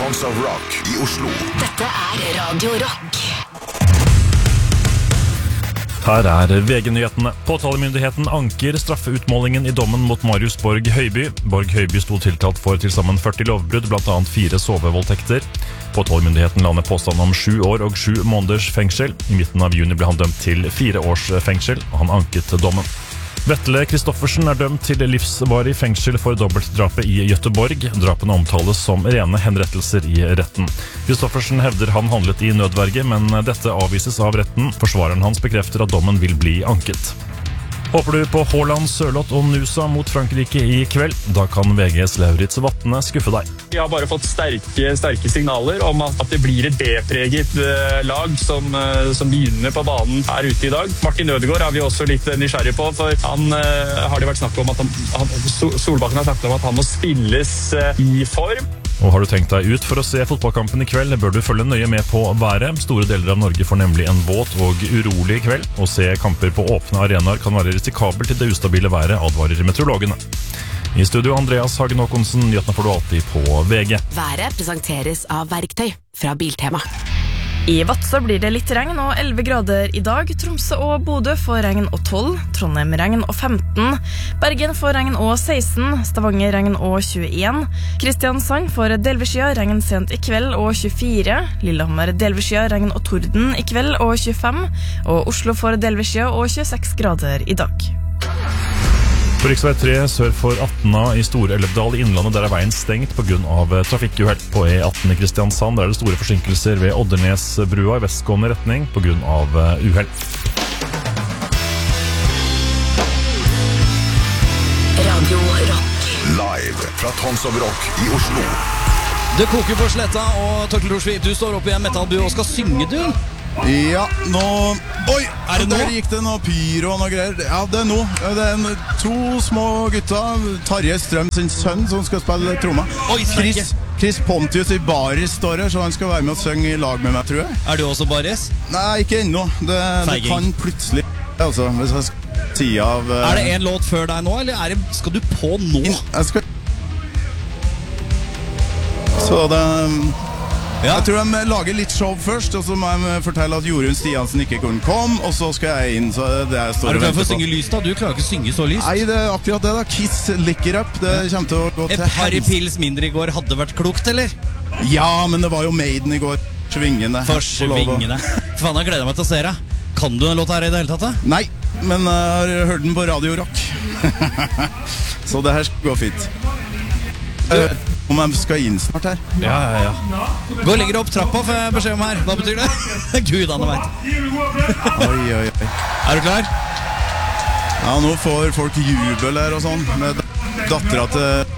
Tons of Rock i Oslo. Dette Radio Rock. Her VG-nyhetene. Påtalemyndigheten anker straffeutmålingen i dommen mot Marius Borg Høiby. Borg Høiby sto tiltalt for til sammen 40 lovbrudd, blant annet 4 sovevoldtekter. Påtalemyndigheten la ned påstand om 7 år og 7 måneders fengsel. I midten av juni ble han dømt til 4 års fengsel, og han anket dommen. Vetle Kristoffersen dømt til livsvarig fengsel for dobbeltdrapet i Göteborg. Drapene omtales som rene henrettelser i retten. Kristoffersen hevder han handlet i nødverge, men dette avvises av retten. Forsvareren hans bekrefter at dommen vil bli anket. Håper du på Haaland, Sørloth og Nusa mot Frankrike i kveld? Da kan VGs Lauritz Vatne skuffe deg. Vi har bare fått sterke signaler om at det blir et B-preget lag som begynner på banen her ute i dag. Martin Ødegaard er vi også litt nysgjerrig på, for han har det vært snakk om at Solbakken har snakket om at han må spilles i form. Og har du tenkt deg ut for å se fotballkampen i kveld, bør du følge nøye med på været. Store deler av Norge får nemlig en våt og urolig kveld. Å se kamper på åpne arenaer kan være risikabelt til det ustabile været, advarer meteorologene. I studio Andreas Hagen Håkonsen, nyhetene får du alltid på VG. Været presenteres av Verktøy fra Biltema. I Vadsø blir det litt regn og 11 grader i dag. Tromsø og Bodø får regn og 12, Trondheim regn og 15, Bergen får regn og 16, Stavanger regn og 21, Kristiansand får delvis skyet, regn sent i kveld og 24, Lillehammer delvis skyet, regn og torden i kveld og 25, og Oslo får delvis skyet og 26 grader i dag. På riksvei 3 sør for 18 i Store-Elvdal i Innlandet, der veien stengt på grunn av trafikkuhell. På E18 i Kristiansand der det store forsinkelser ved Oddernesbrua i vestgående retning på grunn av uhell. Radio Rock. Live fra Tons of Rock i Oslo. Det koker på sletta, og Torkel Rorsvik, du står oppe i en metallbue og skal synge, du. Ja, nå... Oi, er det nå? Der gikk det noe pyro og noe greier. Ja, det er nå. Det er 2 små gutter, Tarjei Strøm sin sønn, som skal spille tromma. Oi, Chris Pontius i baris står her, så han skal være med og synge i lag med meg, tror jeg. Er du også baris? Nei, ikke ennå. Det kan plutselig, altså, hvis jeg skal si av... Er det en låt før deg nå, eller skal du på nå? Jeg skal... Så det... Ja. Jeg tror de lager litt show først, og så må jeg fortelle at Jorunn Stiansen ikke kunne komme, og så skal jeg inn, så det jeg står og venter på. Er du klar for å synge lyst da? Du klarer ikke å synge så lyst. Nei, det er akkurat det da. Kiss Licker Up, det kommer til å gå til helst. Et par pils mindre i går hadde vært klokt, eller? Ja, men det var jo Maiden i går. Svingende. For svingende. Faen, jeg gleder meg til å se deg. Kan du en låt her i det hele tatt da? Nei, men jeg har hørt den på Radio Rock. Så det her skal gå fint. Om jeg skal inn snart her. Ja. Gå og legger opp trappa, får jeg beskjed om her. Hva betyr det? Gud, han vet. Oi. Er du klar? Ja, nå får folk jubel her og sånn, med datteren til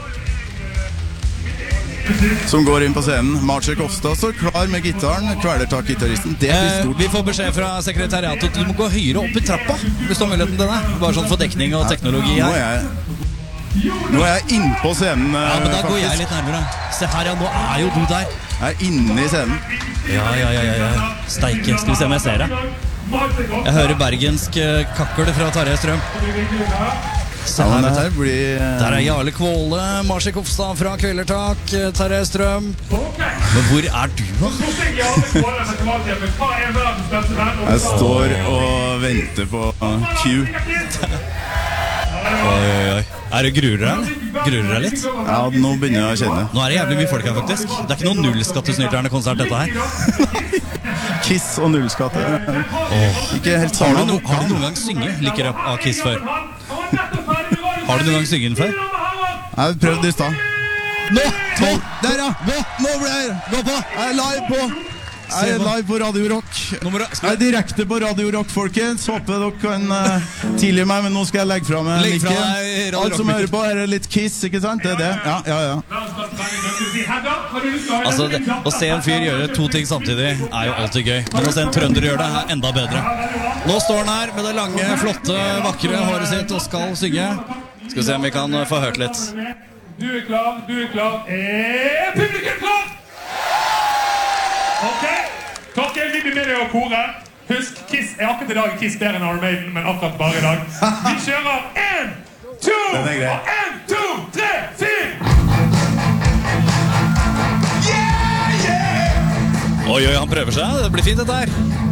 som går inn på scenen. Marce Kofstad står klar med gitaren, kvelertak-gitaristen. Det blir stort. Vi får beskjed fra sekretariatet at du må gå høyere opp i trappa hvis du har muligheten til det. Bare sånn for dekning og teknologi her. Nå er jeg inne på scenen. Ja, men da går jeg litt nærmere. Se her, ja, nå er jo du der. Jeg er inne i scenen. Ja. Steike, skal vi se om jeg ser deg. Jeg hører bergensk kakkel fra Tarjei Strøm. Se her, vet du. Der er Jarle Kvåle, Marce Kofstad fra Kvelertak, Tarjei Strøm. Men hvor er du da? Jeg står og venter på Q. Oi. Er det gruer deg? Gruer deg litt? Ja, nå begynner jeg å kjenne. Nå er det jævlig mye folk her faktisk. Det er ikke noen nullskattesnyterne konsert dette her. Kiss og nullskatte. Ikke helt sammen. Har du noen gang synget Licker Up av Kiss før? Har du noen gang synget den før? Jeg har prøvd i sted. Nå! Der ja! Nå ble jeg! Gå på! Jeg er live på! Jeg er live på Radio Rock. Jeg er direkte på Radio Rock, folkens. Håper dere kan tilgi meg, men nå skal jeg legge fra meg mikken. Alt som hører på, er litt Kiss, ikke sant? Det er det. Ja. Altså, å se en fyr gjøre 2 ting samtidig er jo alltid gøy. Men å se en trønder gjøre det er enda bedre. Nå står han her med det lange, flotte, vakre håret sitt og skal synge. Skal vi se om vi kan få hørt litt. Du er klar. Er publikum klar? Ok, Torkel, vi blir med deg å kore. Husk, Kiss er akkurat i dag Kiss bedre enn Iron Maiden, men akkurat bare i dag. Vi kjører 1, 2, og 1, 2, 3, 4. Yeah! Oi, han prøver seg. Det blir fint dette her.